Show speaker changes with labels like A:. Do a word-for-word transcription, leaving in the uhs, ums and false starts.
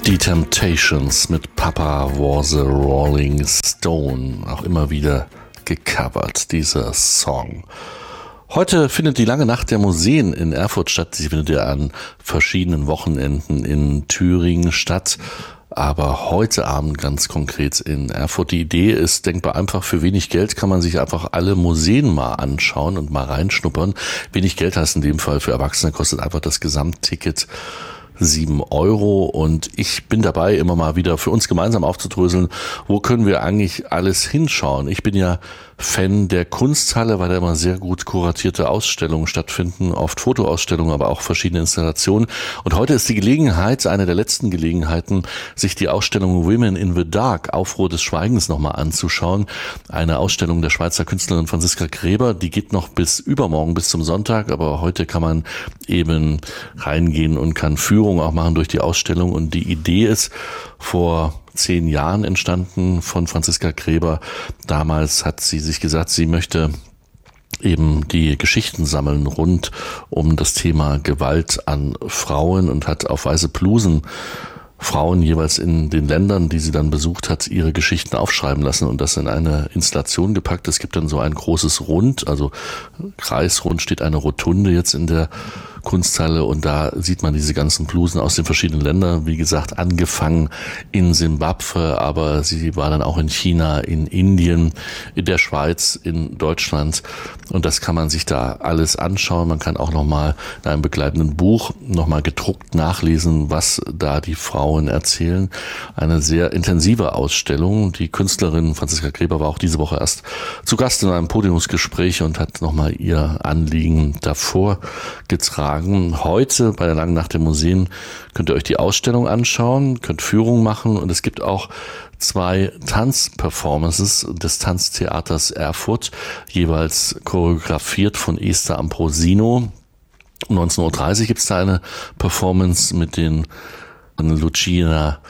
A: Die Temptations mit Papa Was a Rolling Stone, auch immer wieder gecovert, dieser Song. Heute findet die lange Nacht der Museen in Erfurt statt. Sie findet ja an verschiedenen Wochenenden in Thüringen statt. Aber heute Abend ganz konkret in Erfurt. Die Idee ist denkbar einfach, für wenig Geld kann man sich einfach alle Museen mal anschauen und mal reinschnuppern. Wenig Geld heißt in dem Fall für Erwachsene, kostet einfach das Gesamtticket sieben Euro, und ich bin dabei, immer mal wieder für uns gemeinsam aufzudröseln, wo können wir eigentlich alles hinschauen. Ich bin ja Fan der Kunsthalle, weil da immer sehr gut kuratierte Ausstellungen stattfinden, oft Fotoausstellungen, aber auch verschiedene Installationen. Und heute ist die Gelegenheit, eine der letzten Gelegenheiten, sich die Ausstellung Women in the Dark, Aufruhr des Schweigens, nochmal anzuschauen. Eine Ausstellung der Schweizer Künstlerin Franziska Gräber, die geht noch bis übermorgen, bis zum Sonntag, aber heute kann man eben reingehen und kann Führung auch machen durch die Ausstellung. Und die Idee ist vor zehn Jahren entstanden von Franziska Gräber. Damals hat sie sich gesagt, sie möchte eben die Geschichten sammeln rund um das Thema Gewalt an Frauen, und hat auf weiße Blusen Frauen jeweils in den Ländern, die sie dann besucht hat, ihre Geschichten aufschreiben lassen und das in eine Installation gepackt. Es gibt dann so ein großes Rund, also kreisrund steht eine Rotunde jetzt in der Kunsthalle, und da sieht man diese ganzen Blusen aus den verschiedenen Ländern, wie gesagt, angefangen in Simbabwe, aber sie war dann auch in China, in Indien, in der Schweiz, in Deutschland, und das kann man sich da alles anschauen. Man kann auch nochmal in einem begleitenden Buch nochmal gedruckt nachlesen, was da die Frauen erzählen. Eine sehr intensive Ausstellung. Die Künstlerin Franziska Gräber war auch diese Woche erst zu Gast in einem Podiumsgespräch und hat nochmal ihr Anliegen davor getragen. Heute bei der langen Nacht der Museen könnt ihr euch die Ausstellung anschauen, könnt Führung machen, und es gibt auch zwei Tanzperformances des Tanztheaters Erfurt, jeweils choreografiert von Esther Ambrosino. Um neunzehn Uhr dreißig gibt es da eine Performance mit den Lucia